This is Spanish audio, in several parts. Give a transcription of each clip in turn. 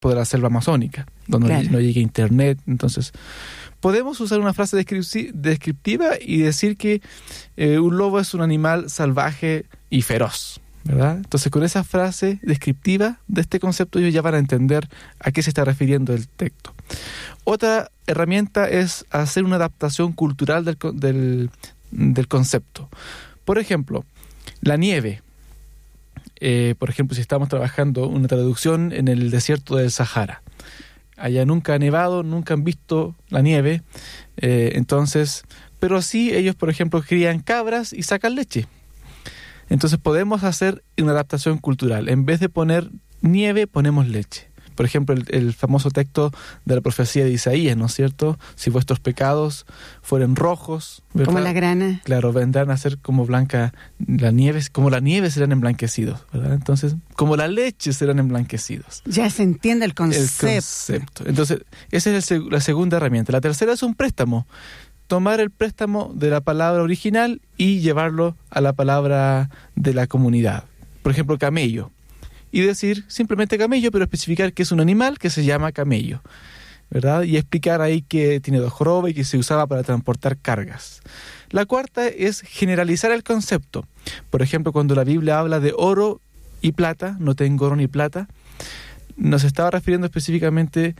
de la selva amazónica, donde Claro. no llega internet. Entonces, podemos usar una frase descriptiva y decir que un lobo es un animal salvaje y feroz, ¿verdad? Entonces, con esa frase descriptiva de este concepto, ellos ya van a entender a qué se está refiriendo el texto. Otra herramienta es hacer una adaptación cultural del concepto. Por ejemplo, la nieve. Por ejemplo, si estamos trabajando una traducción en el desierto del Sahara. Allá nunca ha nevado, nunca han visto la nieve, entonces, pero sí ellos, por ejemplo, crían cabras y sacan leche. Entonces podemos hacer una adaptación cultural. En vez de poner nieve, ponemos leche. Por ejemplo, el famoso texto de la profecía de Isaías, ¿no es cierto? Si vuestros pecados fueren rojos, ¿verdad? Como la grana. Claro, vendrán a ser como blanca la nieve, como la nieve serán emblanquecidos, ¿verdad? Entonces, como la leche serán emblanquecidos. Ya se entiende el concepto. El concepto. Entonces, esa es la segunda herramienta. La tercera es un préstamo. Tomar el préstamo de la palabra original y llevarlo a la palabra de la comunidad. Por ejemplo, camello. Y decir simplemente camello, pero especificar que es un animal que se llama camello, ¿verdad? Y explicar ahí que tiene 2 jorobas y que se usaba para transportar cargas. La cuarta es generalizar el concepto. Por ejemplo, cuando la Biblia habla de oro y plata, no tengo oro ni plata, nos estaba refiriendo específicamente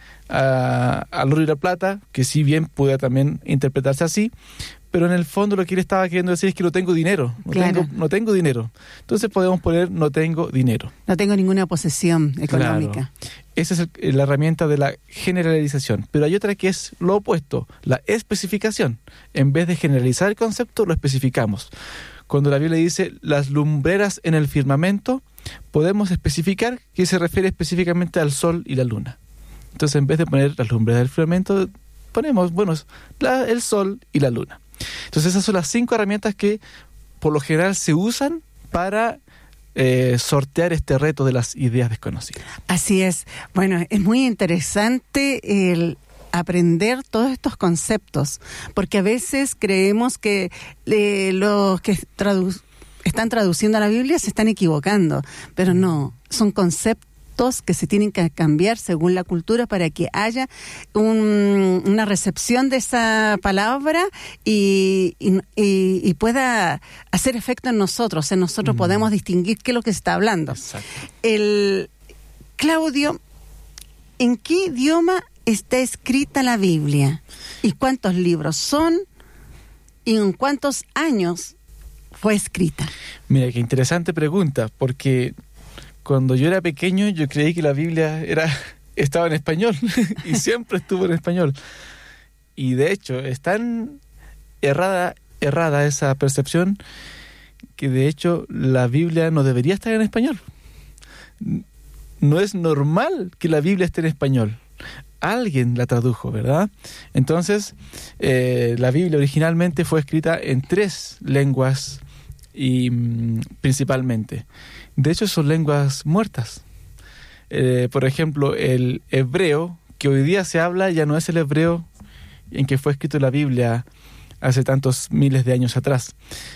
al oro y la plata, que si bien puede también interpretarse así, pero en el fondo lo que él estaba queriendo decir es que no tengo dinero, no tengo dinero. Entonces podemos poner no tengo dinero. No tengo ninguna posesión económica. Claro. Esa es la herramienta de la generalización. Pero hay otra que es lo opuesto, la especificación. En vez de generalizar el concepto, lo especificamos. Cuando la Biblia dice las lumbreras en el firmamento, podemos especificar que se refiere específicamente al sol y la luna. Entonces, en vez de poner las lumbreras del firmamento, ponemos, el sol y la luna. Entonces, esas son las 5 herramientas que por lo general se usan para sortear este reto de las ideas desconocidas. Así es. Bueno, es muy interesante el aprender todos estos conceptos, porque a veces creemos que los que están traduciendo a la Biblia se están equivocando, pero no, son conceptos que se tienen que cambiar según la cultura para que haya una recepción de esa palabra y pueda hacer efecto en nosotros. Podemos distinguir qué es lo que se está hablando. Exacto. Claudio, ¿en qué idioma está escrita la Biblia? ¿Y cuántos libros son? ¿Y en cuántos años fue escrita? Mira, qué interesante pregunta, porque cuando yo era pequeño yo creí que la Biblia estaba en español y siempre estuvo en español. Y de hecho es tan errada esa percepción que de hecho la Biblia no debería estar en español. No es normal que la Biblia esté en español. Alguien la tradujo, ¿verdad? Entonces, la Biblia originalmente fue escrita en 3 lenguas y principalmente. De hecho, son lenguas muertas. Por ejemplo, el hebreo, que hoy día se habla, ya no es el hebreo en que fue escrito la Biblia hace tantos miles de años atrás.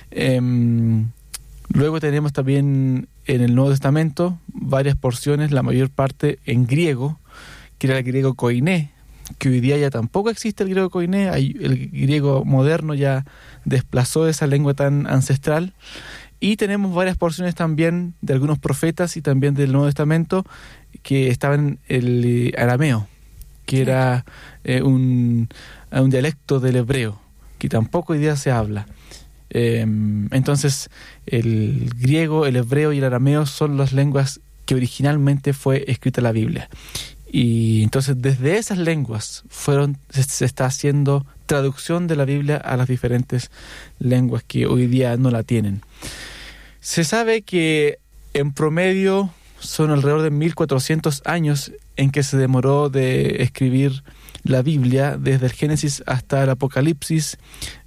Luego tenemos también en el Nuevo Testamento varias porciones, la mayor parte en griego, que era el griego koiné, que hoy día ya tampoco existe el griego koiné. El griego moderno ya desplazó esa lengua tan ancestral. Y tenemos varias porciones también de algunos profetas y también del Nuevo Testamento que estaban en el arameo, que era un dialecto del hebreo, que tampoco hoy día se habla. Entonces, el griego, el hebreo y el arameo son las lenguas que originalmente fue escrita la Biblia. Y entonces desde esas lenguas se está haciendo traducción de la Biblia a las diferentes lenguas que hoy día no la tienen. Se sabe que en promedio son alrededor de 1400 años en que se demoró de escribir la Biblia, desde el Génesis hasta el Apocalipsis,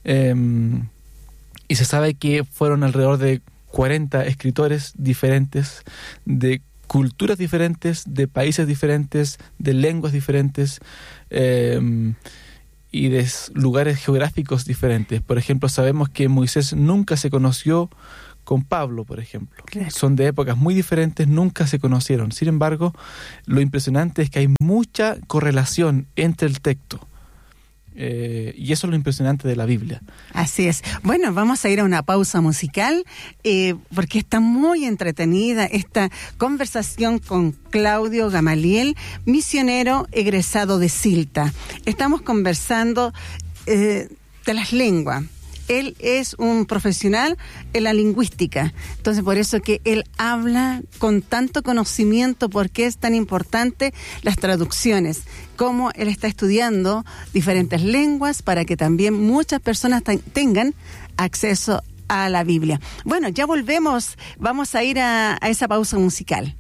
y se sabe que fueron alrededor de 40 escritores diferentes, de culturas diferentes, de países diferentes, de lenguas diferentes, y de lugares geográficos diferentes. Por ejemplo, sabemos que Moisés nunca se conoció con Pablo, por ejemplo. Claro. Son de épocas muy diferentes, nunca se conocieron. Sin embargo, lo impresionante es que hay mucha correlación entre el texto. Y eso es lo impresionante de la Biblia. Así es. Bueno, vamos a ir a una pausa musical porque está muy entretenida esta conversación con Claudio Gamaliel, misionero egresado de Silta. Estamos conversando de las lenguas. Él es un profesional en la lingüística, entonces por eso que él habla con tanto conocimiento, porque es tan importante las traducciones, cómo él está estudiando diferentes lenguas para que también muchas personas tengan acceso a la Biblia. Bueno, ya volvemos, vamos a ir a esa pausa musical.